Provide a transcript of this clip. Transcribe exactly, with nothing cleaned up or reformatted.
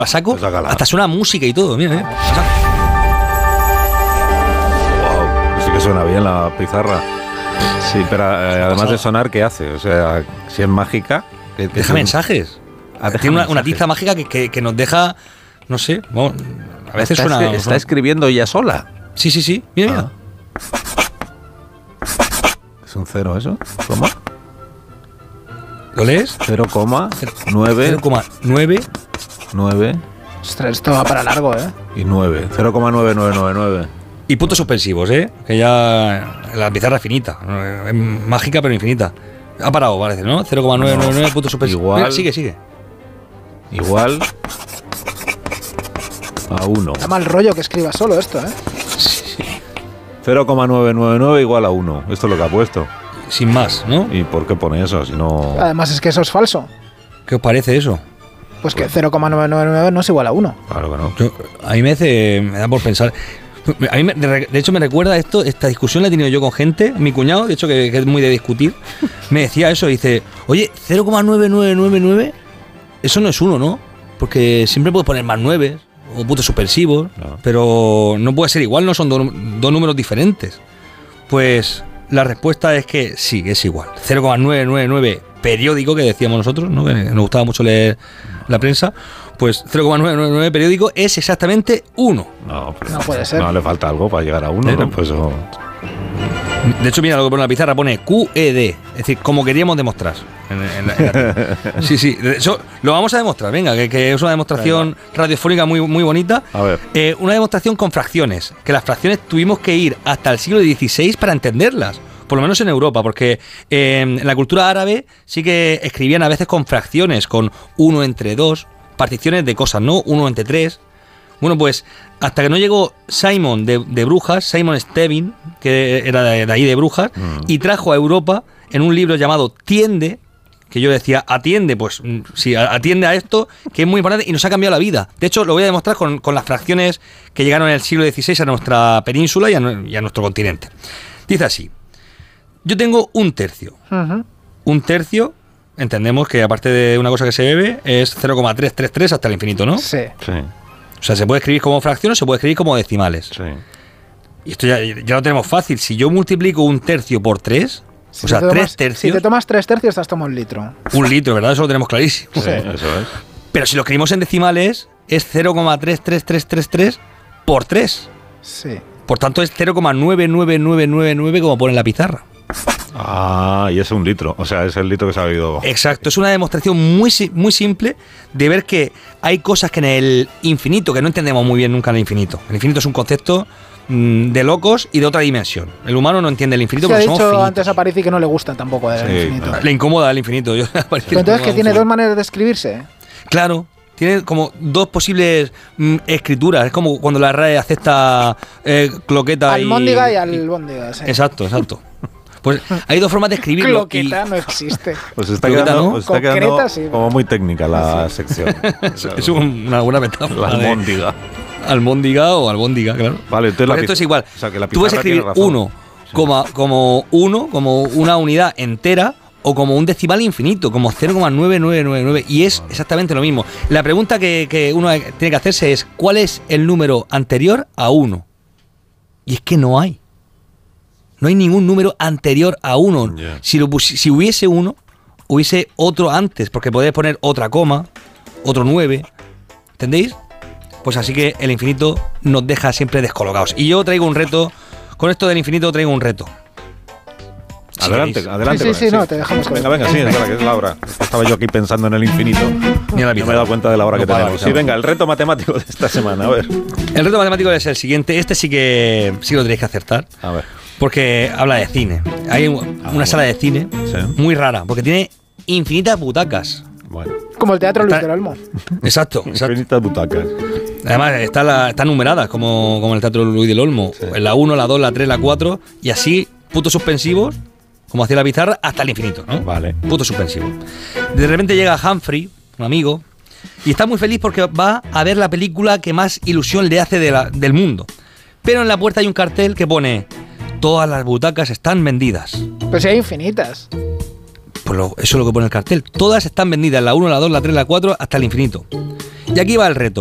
A saco, Pues sácala. hasta suena música y todo, mira, mira. Wow, sí que suena bien la pizarra. Sí, pero eh, además de sonar, ¿qué hace? O sea, si es mágica... ¿qué, qué Deja tiene? mensajes. Ah, deja Tiene una, una mensajes. tiza mágica que, que, que nos deja, no sé, bueno, a veces está, suena... escri- está suena- escribiendo ella sola. Sí, sí, sí, mira, mira. ¿Es un cero eso? ¿Cómo? ¿Lo lees? cero coma nueve cero coma nueve nueve Ostras, esto va para largo, ¿eh? y nueve. cero coma nueve nueve nueve nueve. y puntos suspensivos, ¿eh? Que ya la pizarra es finita, ¿no? Es mágica pero infinita. Ha parado, parece, ¿no? cero coma nueve nueve nueve No, puntos suspensivos. igual. Mira, sigue, sigue. Igual a uno. Da mal rollo que escriba solo esto, ¿eh? cero coma nueve nueve nueve igual a uno. Esto es lo que ha puesto. Sin más, ¿no? ¿Y por qué pone eso? Si no... Además es que eso es falso. ¿Qué os parece eso? Pues que cero coma nueve nueve nueve no es igual a uno. Claro que no. Yo- a mí me hace, me da por pensar. A mí, me- de, de hecho, me recuerda esto, esta discusión la he tenido yo con gente, mi cuñado, de hecho, que, que es muy de discutir, me decía eso, dice, oye, cero coma nueve nueve nueve nueve, eso no es uno, ¿no? Porque siempre puedes poner más nueve o puntos suspensivos, No. pero no puede ser igual, no son do- dos números diferentes. Pues la respuesta es que sí, es igual. cero coma nueve nueve nueve periódico, que decíamos nosotros, ¿no? Que nos gustaba mucho leer la prensa, pues cero coma nueve nueve nueve periódico es exactamente uno. No, pero No puede ser. No le falta algo para llegar a uno, Eh, ¿no? no. Pues eso... De hecho, mira lo que pone en la pizarra, pone Q E D, es decir, como queríamos demostrar. En- en la- en la- sí, sí, de hecho, lo vamos a demostrar, venga, que, que es una demostración radiofónica muy, muy bonita. A ver. Eh, una demostración con fracciones, que las fracciones tuvimos que ir hasta el siglo dieciséis para entenderlas, por lo menos en Europa, porque eh, en la cultura árabe sí que escribían a veces con fracciones, con uno entre dos, particiones de cosas, ¿no? Uno entre tres. Bueno, pues hasta que no llegó Simon de, de Brujas, Simon Stevin, que era de, de ahí de Brujas, Mm. y trajo a Europa en un libro llamado Tiende, que yo decía, atiende, pues mm, sí, a- atiende a esto, que es muy importante y nos ha cambiado la vida. De hecho, lo voy a demostrar con, con las fracciones que llegaron en el siglo dieciséis a nuestra península y a, nue- y a nuestro continente. Dice así, yo tengo un tercio. Ujú. Un tercio, entendemos que aparte de una cosa que se bebe, es cero coma trescientos treinta y tres hasta el infinito, ¿no? Sí. Sí, O sea, se puede escribir como fracción o se puede escribir como decimales. sí. Y esto ya, ya lo tenemos fácil. Si yo multiplico un tercio por tres, Si o sea, te tomas- tres Si tercios, te tomas tres tercios, te has tomado un litro. un litro, ¿verdad? Eso lo tenemos clarísimo. Sí, eso es. Pero si lo escribimos en decimales, es cero coma tres tres tres tres tres por tres. Sí. Por tanto, es cero coma nueve nueve nueve nueve nueve como pone en la pizarra. Ah, y es un litro. O sea, es el litro que se ha bebido. Exacto, es una demostración muy, si- muy simple de ver que hay cosas que en el infinito, que no entendemos muy bien nunca en el infinito. El infinito es un concepto mm, de locos y de otra dimensión. El humano no entiende el infinito Se ha porque somos dicho finitos. antes a París que no le gusta tampoco el Sí, infinito. claro. Le incomoda el infinito. Yo- Pero entonces que tiene dos maneras de escribirse. Claro, tiene como dos posibles mm, escrituras. Es como cuando la R A E acepta eh, cloqueta y... Almóndiga y albóndiga. Sí. Exacto, exacto. Pues hay dos formas de escribirlo. y- Cloqueta no existe. Pues está Croqueta, quedando, ¿no? pues está Concreta, quedando sí. como muy técnica la sección. es es una buena metáfora. La de- almóndiga. Almóndiga o albóndiga, claro. Vale, entonces la Porque esto piz- es igual. o sea, que la Tú puedes pizarra tiene escribir razón. uno como, como uno, como una unidad entera, o como un decimal infinito, como cero coma nueve nueve nueve nueve. Y es exactamente lo mismo. La pregunta que, que uno tiene que hacerse es: ¿cuál es el número anterior a uno? Y es que no hay. No hay ningún número anterior a uno. Yeah. Si, lo pusi- si hubiese uno, hubiese otro antes, porque podés poner otra coma, otro nueve. ¿Entendéis? Pues así que el infinito nos deja siempre descolocados. Y yo traigo un reto, con esto del infinito traigo un reto. Si Adelante, queréis. adelante. Sí, con sí, él, sí, no, te dejamos con Venga, él. venga, sí, espera, que es la hora. Estaba yo aquí pensando en el infinito. Mira la Y no me he pizarra. dado cuenta de la hora No que para, tenemos. Sí, pizarra. venga, el reto matemático de esta semana, a ver. El reto matemático es el siguiente. Este sí que sí lo tenéis que acertar. A ver. Porque habla de cine. Hay un- una sala de cine Sí. muy rara, porque tiene infinitas butacas. Bueno, Como el Teatro Luis Está- del Olmo. Exacto, exacto. infinitas butacas. Además, está la- están numeradas como, como en el Teatro Luis del Olmo. Sí. La uno, la dos, la tres, la cuatro. Y así, puntos suspensivos, como hacía la pizarra, hasta el infinito, ¿no? Vale. Punto suspensivo. De repente llega Humphrey, un amigo, y está muy feliz porque va a ver la película que más ilusión le hace de la- del mundo. Pero en la puerta hay un cartel que pone: todas las butacas están vendidas. Pues si hay infinitas. Pues lo, eso es lo que pone el cartel. Todas están vendidas, la uno, la dos, la tres, la cuatro, hasta el infinito. Y aquí va el reto.